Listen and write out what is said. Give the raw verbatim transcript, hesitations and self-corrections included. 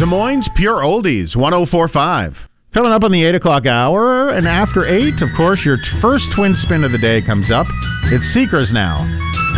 Des Moines Pure Oldies, one oh four point five. Coming up on the eight o'clock hour, and after eight, of course, your t- first twin spin of the day comes up. It's Seekers now.